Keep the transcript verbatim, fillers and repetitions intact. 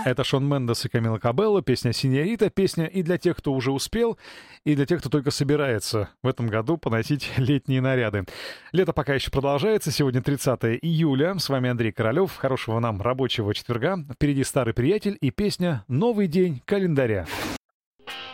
Это Шон Мендес и Камила Кабелло, песня «Синьорита», песня и для тех, кто уже успел, и для тех, кто только собирается в этом году поносить летние наряды. Лето пока еще продолжается, сегодня тридцатое июля, с вами Андрей Королев, хорошего нам рабочего четверга, впереди старый приятель и песня «Новый день календаря».